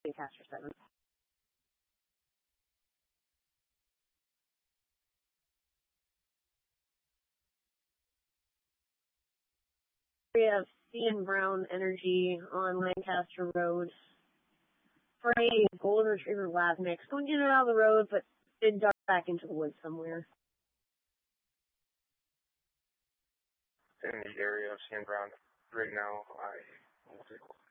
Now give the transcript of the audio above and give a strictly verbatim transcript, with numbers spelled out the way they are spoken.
Lancaster seven. We have C N Brown Energy on Lancaster Road for a golden retriever lab mix. Going in and out of the road, but did duck back into the woods somewhere. In the area of C N Brown right now, I will take